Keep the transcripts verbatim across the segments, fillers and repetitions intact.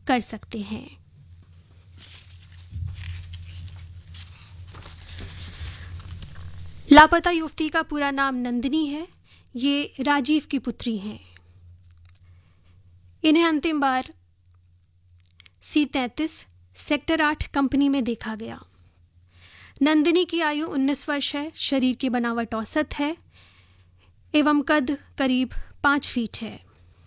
कर सकते हैं। लापता युवती का पूरा नाम नंदिनी है। ये राजीव की पुत्री हैं। इन्हें अंतिम बार सी तैंतीस सेक्टर आठ कंपनी में देखा गया। नंदिनी की आयु उन्नीस वर्ष है, शरीर की बनावट औसत है एवं कद करीब पाँच फीट है।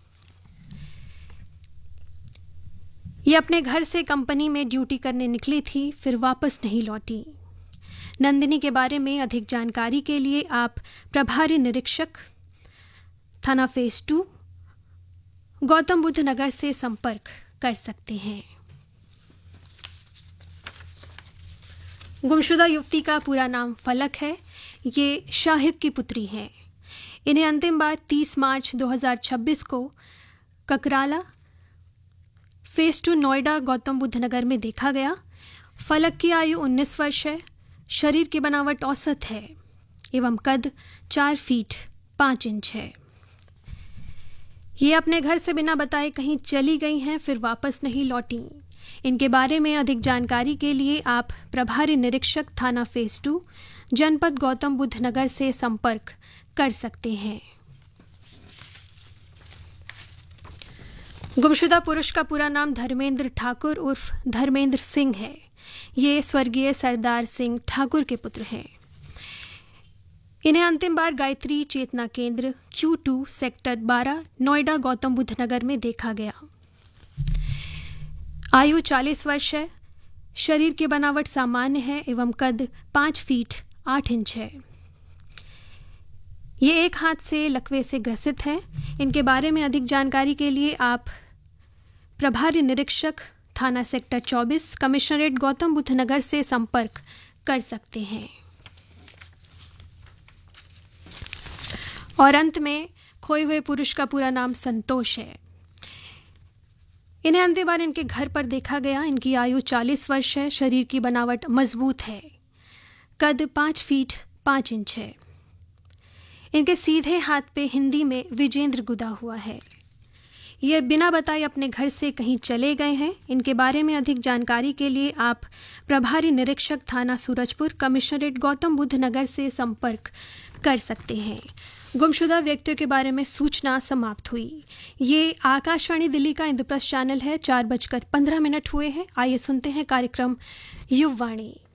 ये अपने घर से कंपनी में ड्यूटी करने निकली थी, फिर वापस नहीं लौटी। नंदिनी के बारे में अधिक जानकारी के लिए आप प्रभारी निरीक्षक थाना फेज टू गौतम बुद्ध नगर से संपर्क कर सकते हैं। गुमशुदा युवती का पूरा नाम फलक है। ये शाहिद की पुत्री है। इन्हें अंतिम बार तीस मार्च दो हज़ार छब्बीस को ककराला फेज टू नोएडा गौतम बुद्ध नगर में देखा गया। फलक की आयु उन्नीस वर्ष है, शरीर की बनावट औसत है एवं कद चार फीट पाँच इंच है। ये अपने घर से बिना बताए कहीं चली गई हैं, फिर वापस नहीं लौटी। इनके बारे में अधिक जानकारी के लिए आप प्रभारी निरीक्षक थाना फेज टू जनपद गौतम बुद्ध नगर से संपर्क कर सकते हैं। गुमशुदा पुरुष का पूरा नाम धर्मेंद्र ठाकुर उर्फ धर्मेंद्र सिंह है। ये स्वर्गीय सरदार सिंह ठाकुर के पुत्र हैं। इन्हें अंतिम बार गायत्री चेतना केंद्र क्यू टू सेक्टर बारह नोएडा गौतम बुद्ध नगर में देखा गया। आयु चालीस वर्ष है, शरीर की बनावट सामान्य है एवं कद पाँच फीट आठ इंच है। ये एक हाथ से लकवे से ग्रसित हैं। इनके बारे में अधिक जानकारी के लिए आप प्रभारी निरीक्षक थाना सेक्टर चौबीस कमिश्नरेट गौतम बुद्ध नगर से संपर्क कर सकते हैं। और अंत में खोए हुए पुरुष का पूरा नाम संतोष है। इन्हें अंतिम बार इनके घर पर देखा गया। इनकी आयु चालीस वर्ष है, शरीर की बनावट मजबूत है, कद पाँच फीट पाँच इंच है। इनके सीधे हाथ पे हिंदी में विजेंद्र गुदा हुआ है। ये बिना बताए अपने घर से कहीं चले गए हैं। इनके बारे में अधिक जानकारी के लिए आप प्रभारी निरीक्षक थाना सूरजपुर कमिश्नरेट गौतम बुद्ध नगर से संपर्क कर सकते हैं। गुमशुदा व्यक्तियों के बारे में सूचना समाप्त हुई। ये आकाशवाणी दिल्ली का इंद्रप्रस्थ चैनल है। चार बजकर पंद्रह मिनट हुए हैं। आइए सुनते हैं कार्यक्रम युववाणी।